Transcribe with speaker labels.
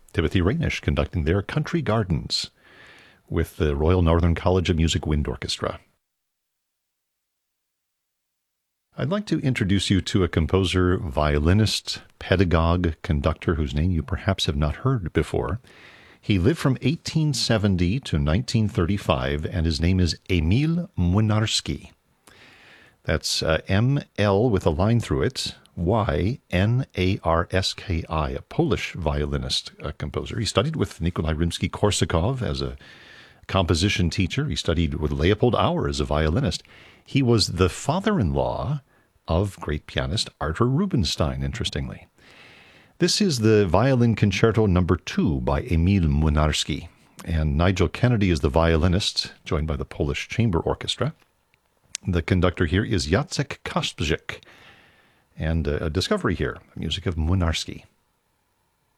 Speaker 1: Timothy Rainish conducting their Country Gardens with the Royal Northern College of Music Wind Orchestra. I'd like to introduce you to a composer, violinist, pedagogue, conductor whose name you perhaps have not heard before. He lived from 1870 to 1935, and his name is Emil Młynarski. That's M-L with a line through it, Y-N-A-R-S-K-I, a Polish violinist composer. He studied with Nikolai Rimsky-Korsakov as a composition teacher. He studied with Leopold Auer as a violinist. He was the father-in-law of great pianist Arthur Rubinstein, interestingly. This is the Violin Concerto No. 2 by Emil Młynarski, and Nigel Kennedy is the violinist, joined by the Polish Chamber Orchestra. The conductor here is Jacek Kasprzyk, and a discovery here, music of Młynarski.